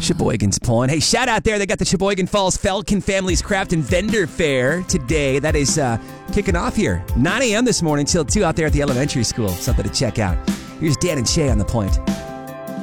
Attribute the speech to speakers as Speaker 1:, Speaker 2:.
Speaker 1: Sheboygan's Point. Hey, shout out there. They got the Sheboygan Falls Falcon Families Craft and Vendor Fair today. That is kicking off here. 9 a.m. this morning till 2 out there at the elementary school. Something to check out. Here's Dan and Shay on The Point.